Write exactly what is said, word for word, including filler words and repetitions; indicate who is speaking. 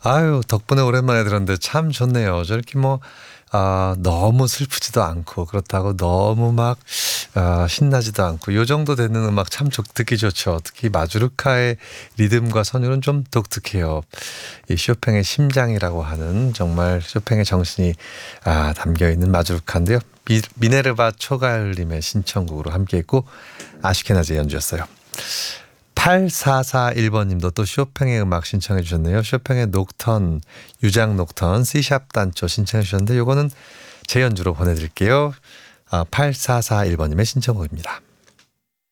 Speaker 1: 아유, 덕분에 오랜만에 들었는데 참 좋네요. 저렇게 뭐, 아, 너무 슬프지도 않고, 그렇다고 너무 막, 아, 신나지도 않고, 요 정도 되는 음악 참 좋- 듣기 좋죠. 특히 마주르카의 리듬과 선율은 좀 독특해요. 이 쇼팽의 심장이라고 하는 정말 쇼팽의 정신이 아, 담겨 있는 마주르카인데요. 미, 미네르바 초가을님의 신청곡으로 함께했고, 아시케나제 연주였어요. 팔사사일 번님도 또 쇼팽의 음악 신청해 주셨네요. 쇼팽의 녹턴, 유장 녹턴, C샵 단조 신청해 주셨는데 요거는 제 연주로 보내드릴게요. 아, 팔사사일 번님의 신청곡입니다.